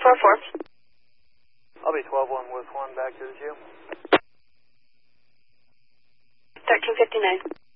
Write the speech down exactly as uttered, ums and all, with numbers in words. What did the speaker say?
four four. I'll be twelve one with one back to the jail. thirteen fifty-nine.